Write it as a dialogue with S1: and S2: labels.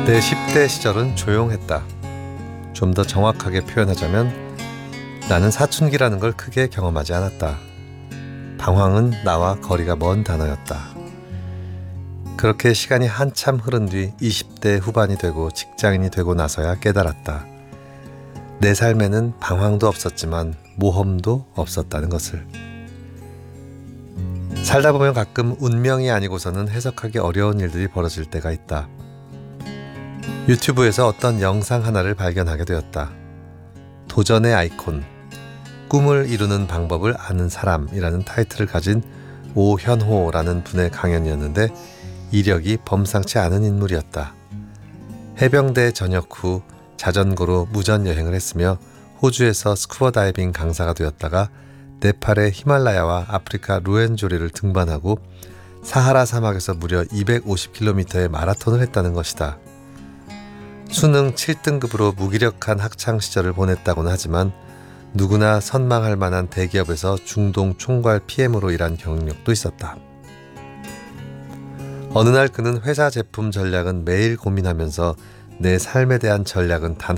S1: 내 10대 시절은 조용했다. 좀 더 정확하게 표현하자면 나는 사춘기라는 걸 크게 경험하지 않았다. 방황은 나와 거리가 먼 단어였다. 그렇게 시간이 한참 흐른 뒤 20대 후반이 되고 직장인이 되고 나서야 깨달았다. 내 삶에는 방황도 없었지만 모험도 없었다는 것을. 살다 보면 가끔 운명이 아니고서는 해석하기 어려운 일들이 벌어질 때가 있다. 유튜브에서 어떤 영상 하나를 발견하게 되었다. 도전의 아이콘, 꿈을 이루는 방법을 아는 사람이라는 타이틀을 가진 오현호라는 분의 강연이었는데 이력이 범상치 않은 인물이었다. 해병대 전역 후 자전거로 무전 여행을 했으며 호주에서 스쿠버 다이빙 강사가 되었다가 네팔의 히말라야와 아프리카 루엔조리를 등반하고 사하라 사막에서 무려 250km의 마라톤을 했다는 것이다. 수능 7등급으로 무기력한 학창 시절을 보냈다고는 하지만 누구나 선망할 만한 대기업에서 중동 총괄 PM으로 일한 경력도 있었다. 어느 날 그는 회사 제품 전략은 매일 고민하면서 내 삶에 대한 전략은 단